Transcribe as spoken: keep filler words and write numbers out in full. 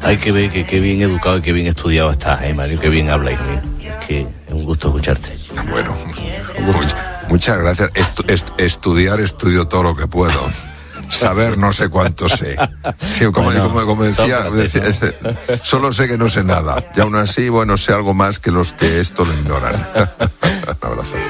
Ay, que ve, que, que bien educado y que bien estudiado estás, eh, Mario, que bien hablas, hijo mío. Es que es un gusto escucharte. Bueno, much, muchas gracias. Estu, est, estudiar, estudio todo lo que puedo. Saber, no sé cuánto sé. Sí, como, bueno, como, como decía, decía ese, solo sé que no sé nada. Y aún así, bueno, sé algo más que los que esto lo ignoran. Un abrazo.